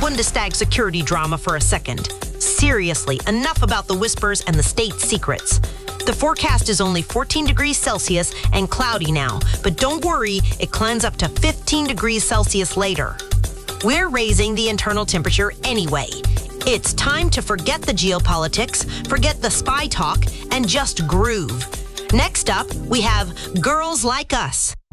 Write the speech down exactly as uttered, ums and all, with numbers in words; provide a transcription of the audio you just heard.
Bundestag security drama for a second. Seriously, enough about the whispers and the state secrets. The forecast is only fourteen degrees Celsius and cloudy now, but don't worry, it climbs up to fifteen degrees Celsius later. We're raising the internal temperature anyway. It's time to forget the geopolitics, forget the spy talk, and just groove. Next up, we have Girls Like Us.